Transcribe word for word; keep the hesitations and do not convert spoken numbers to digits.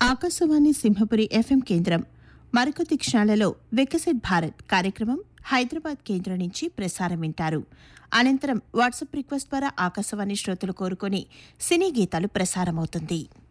Akashvani Simhapuri FM కేంద్రం మరికొద్ది క్షణాలలో వికసిత్ భారత్ కార్యక్రమం హైదరాబాద్ కేంద్రం నుంచి ప్రసారం వింటారు. అనంతరం వాట్సాప్ రిక్వెస్ట్ ద్వారా ఆకాశవాణి శ్రోతలు కోరుకొని సినీ గీతాలు ప్రసారమవుతుంది.